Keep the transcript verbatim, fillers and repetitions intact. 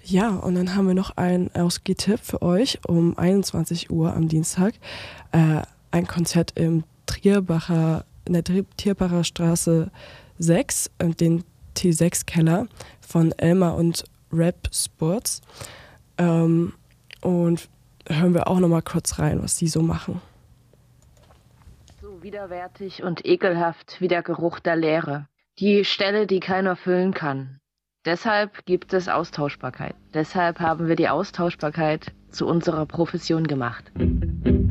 Ja, und dann haben wir noch einen Ausgehtipp für euch um einundzwanzig Uhr am Dienstag. Äh, ein Konzert im Trierbacher, in der Tri- Tierbacher Straße sechs, äh, den T sechs Keller von Elmar und Rap Sports. Ähm, und hören wir auch noch mal kurz rein, was die so machen. So widerwärtig und ekelhaft wie der Geruch der Leere. Die Stelle, die keiner füllen kann. Deshalb gibt es Austauschbarkeit. Deshalb haben wir die Austauschbarkeit zu unserer Profession gemacht.